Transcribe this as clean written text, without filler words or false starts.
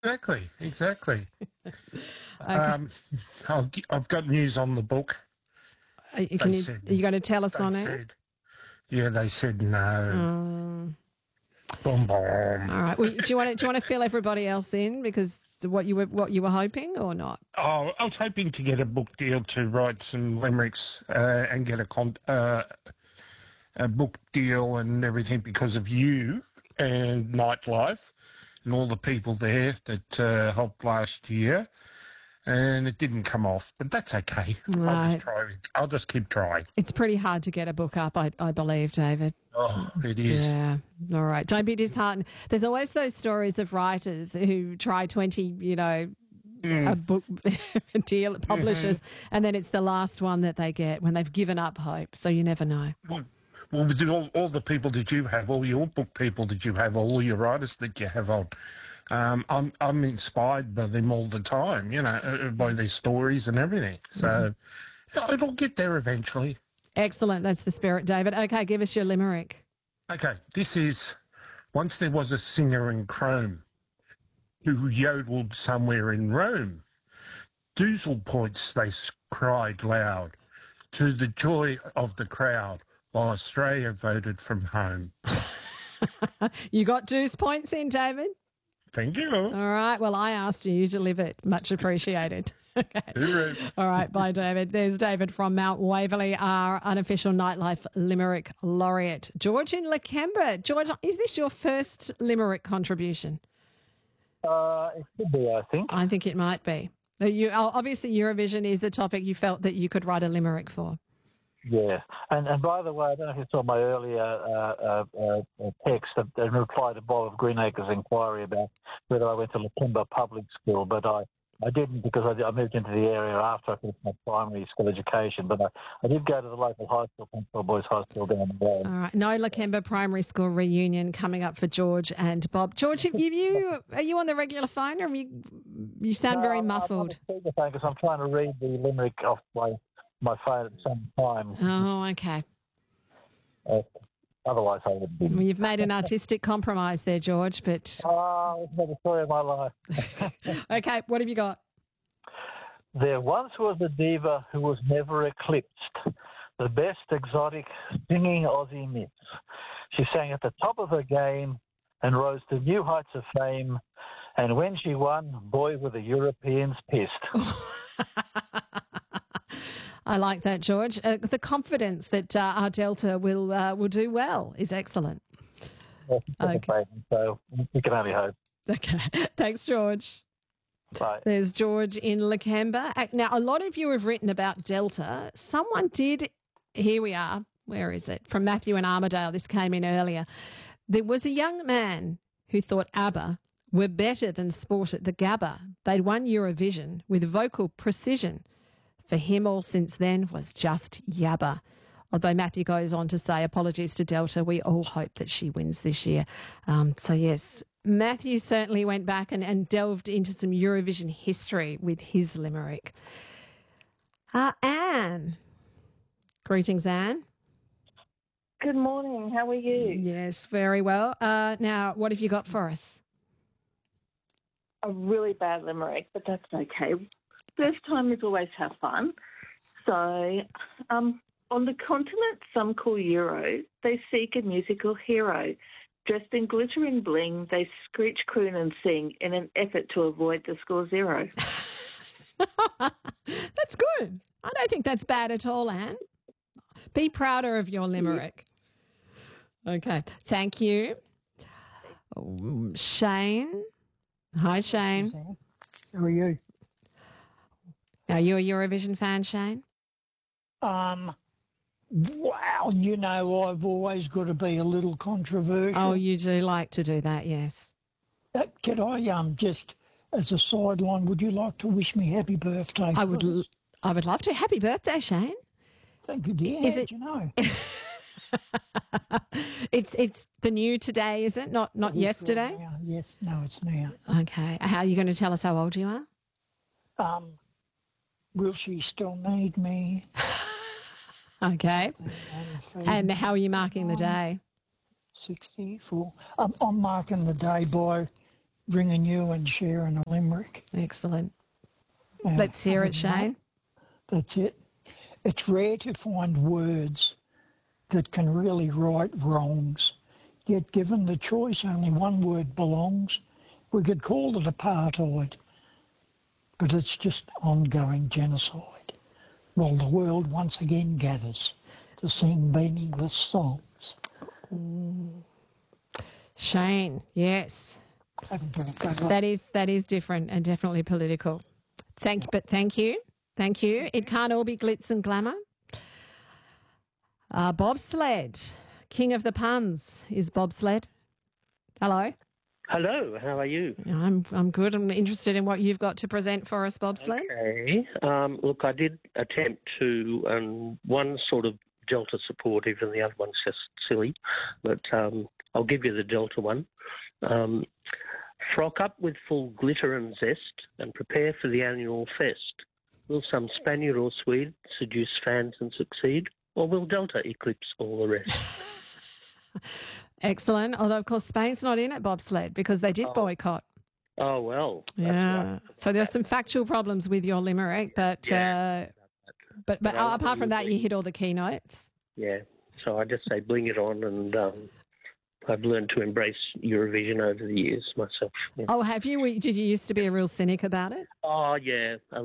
Exactly. Okay. Um, I've got news on the book. They said, Are you going to tell us they on air? said, yeah, they said no. Um, Boom, boom. all right. Well, do you want to fill everybody else in because what you were hoping or not? Oh, I was hoping to get a book deal to write some limericks and get a book deal and everything because of you and Nightlife and all the people there that helped last year. And it didn't come off, but that's okay. I'll just Right. try. I'll just keep trying. It's pretty hard to get a book up, I believe, David. Oh, it is. Yeah. All right. Don't be disheartened. There's always those stories of writers who try 20, a Mm, book deal at hmm. publishers, and then it's the last one that they get when they've given up hope. So you never know. Well, with all the people that you have, all your book people that you have, all your writers that you have on, I'm inspired by them all the time. By their stories and everything. Yeah. So it'll get there eventually. Excellent. That's the spirit, David. Okay, give us your limerick. Okay, this is once there was a singer in Chrome who yodeled somewhere in Rome. Doozle points they cried loud to the joy of the crowd while Australia voted from home. You got deuce points in, David? Thank you. All right. Well, I asked you. You delivered. Much appreciated. Okay. Hooroo. All right. Bye, David. There's David from Mount Waverley, our unofficial Nightlife Limerick laureate. George in Lakemba. George, is this your first Limerick contribution? It could be, I think. I think it might be. Obviously, Eurovision is a topic you felt that you could write a Limerick for. Yeah. And by the way, I don't know if you saw my earlier text in reply to Bob of Greenacre's inquiry about whether I went to Lakemba Public School, but I didn't because I moved into the area after I finished my primary school education. But I did go to the local high school, Penfield Boys High School down the road. All right. No Lakemba Primary School reunion coming up for George and Bob. George, are you on the regular phone or you sound very muffled? I'm on the speakerphone because I'm trying to read the limerick off my phone at the same time. Oh, okay. Otherwise, I would be. Well, you've made an artistic compromise there, George, but Oh, it's the story of my life. okay, what have you got? There once was a diva who was never eclipsed, the best exotic singing Aussie miss. She sang at the top of her game and rose to new heights of fame. And when she won, boy, were the Europeans pissed. I like that, George. The confidence that our Delta will do well is excellent. Okay. So we can only hope. Okay. Thanks, George. Bye. There's George in Lakemba. Now, a lot of you have written about Delta. Someone did. Here we are. Where is it? From Matthew and Armidale. This came in earlier. There was a young man who thought ABBA were better than sport at the Gabba. They'd won Eurovision with vocal precision. For him, all since then was just yabba. Although Matthew goes on to say, apologies to Delta, we all hope that she wins this year. So, yes, Matthew certainly went back and delved into some Eurovision history with his limerick. Anne. Greetings, Anne. Good morning. How are you? Yes, very well. Now, what have you got for us? A really bad limerick, but that's okay. First time is always have fun. So, on the continent some call Euro, they seek a musical hero. Dressed in glitter and bling, they screech, croon and sing in an effort to avoid the score zero. That's good. I don't think that's bad at all, Anne. Be prouder of your limerick. Okay. Thank you. Shane. Hi, Shane. How are you? Are you a Eurovision fan, Shane? Wow, I've always got to be a little controversial. Oh, you do like to do that, yes. Could I just, as a sideline, would you like to wish me happy birthday? I would love to. Happy birthday, Shane. Thank you, dear. Is How'd it- you know? It's the new today, is it? Not yesterday? Now. Yes, no, it's now. Okay. How are you going to tell us how old you are? Will she still need me? Okay. And how are you marking the day? 64. I'm marking the day by ringing you and sharing a limerick. Excellent. Let's hear it, Shane. That's it. It's rare to find words that can really right wrongs. Yet given the choice, only one word belongs. We could call it apartheid, but it's just ongoing genocide, while the world once again gathers to sing meaningless songs. Shane, yes. That is different and definitely political. Thank you. It can't all be glitz and glamour. Bobsled, king of the puns, is bobsled. Hello. Hello, how are you? I'm good. I'm interested in what you've got to present for us, bobsled. Okay. Look, I did attempt to, one sort of Delta supportive and the other one's just silly, but I'll give you the Delta one. Frock up with full glitter and zest and prepare for the annual fest. Will some Spaniard or Swede seduce fans and succeed, or will Delta eclipse all the rest? Excellent. Although, of course, Spain's not in at bobsled because they did boycott. Oh, well. Yeah. So there's some factual problems with your limerick, but apart from that, you hit all the keynotes. Yeah. So I just say bring it on, and I've learned to embrace Eurovision over the years myself. Yeah. Oh, have you? Did you used to be a real cynic about it? Oh, yeah.